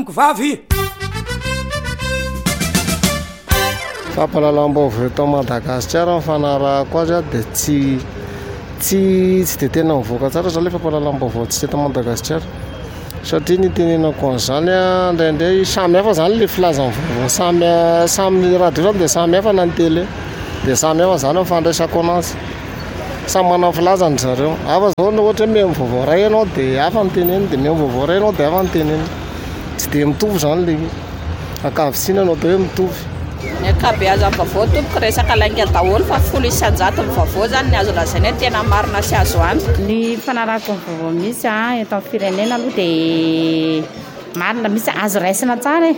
tomboko vavy. Fampalalam-baovao eto Madagasikara mifanarahako azy dia tsy dia tena mivoaka tsara zany le fampalalam-baovao tsy eto Madagasikara satria ny tenenako an'izany indraindray samy hafa zany le filazan'ny vaovao samy radio zany dia samy hafa na ny télé dia samy hafa zany mifandraisako anazy samy manao filazany zareo hafa zao na ohatra hoe miha vaovao ray ianao dia hafa ny teneny dia miha vaovao ray ianao dia hafa ny teneny tsy dia mitovy zany le ankavitsina anao dia hoe mitovy. Ny akabeazan'ny vaovao tompoko resaka lainga daholo fa folo isan-jato ny vaovao zany ny azo lazaina hoe tena marina sy azo antoka. Ny fanarahako ny vaovao misy eto amin'ny firenena aloha dia marina misy azo raisina tsara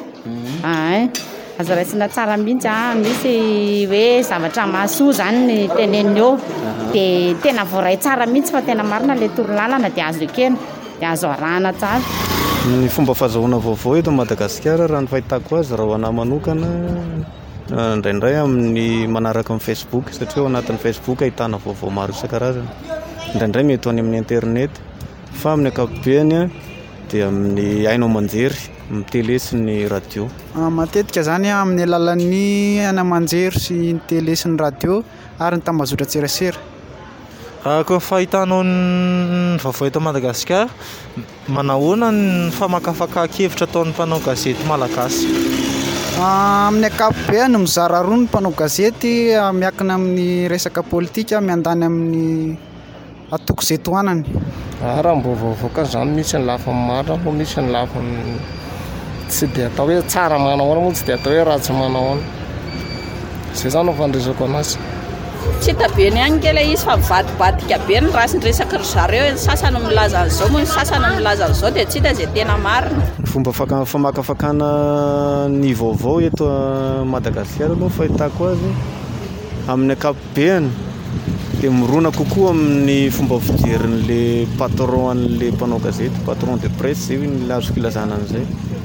azo raisina tsara mihitsy misy hoe zavatra mahasoa zany ny teneniny eo dia tena voaray tsara mihitsy fa tena marina ilay torolalana dia azo ekena dia azo arahana tsara. Ny fomba fahazahoana vaovao eto Madagasikara raha ny fahitako azy raha ho anahy manokana indraindray amin'ny manaraka amin'ny Facebook satria ao anatin'ny Facebook ahitana vaovao maro isan-karazany indraindray mety any amin'ny internet fa amin'ny ankapobeny dia amin'ny hainao manjery amin'ny télé sy ny radio. Matetika zany amin'ny alalan'ny ana manjery sy ny télé sy ny radio ary ny tambazotra tserasera. Koa fahitanao ny vaovao eto Madagasikara manahoana ny famakafakakevitra ataon'ny mpanao gazety malagasy? Amin'ny ankapobeny mizara roa ny mpanao gazety miankina amin'ny resaka politika miandany amin'ny atoko izay tohanany. Raha mbovaovoaka zany misy ny lafiny marina moa misy ny lafiny tsy dia atao hoe tsara manahoana moa tsy dia atao hoe ratsy manahoana zay zany fandraisako anazy. Tsy hita be ny any kely izy fa mivadibadika be ny rasin-dresaka ry zareo ny sasany milaza an'izao moa ny sasany milaza an'izao dia tsy hita izay tena marina. Ny fomba famakafakana ny vaovao eto Madagasikara aloha fahitako azy amin'ny ankapobeny dia mirona kokoa amin'ny fomba fijerin'le patron an'le mpanao gazety patron de presse zay ny azo filazana an'izay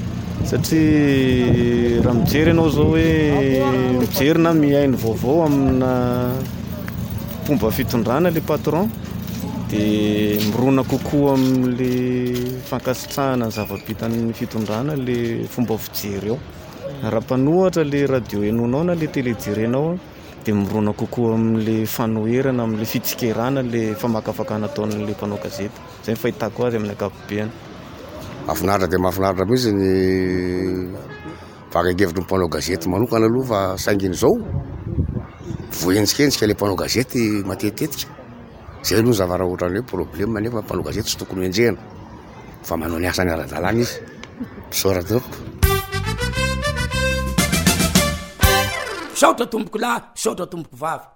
satria raha mijery ianao zao hoe mijery na mihaino vaovao amina fomba fitondrana le patron dia mirona kokoa amin'le fankasitrahana zava-bitan'ny fitondrana le fomba fijery eo. Raha mpanohatra le radio henonao na le télé jerenao dia mirona kokoa amin'le fanoherana amin'le fitsikerana le famakafakana ataon'le mpanao gazety zay fahitako azy amin'ny ankapobeny. Mahafinaritra dia mahafinaritra mihitsy ny fakakevitry ny mpanao gazety manokana aloha fa saingin'izao voenjikensika ilay mpanao gazety matetetika zay aloha zavatra ohatran'ny hoe problème nefa mpanao gazety tsy tokony enjehana fa manao ny asany ara-dalàna izy misaoratra. Misaotra tomboko lahy, misaotra tomboko vavy.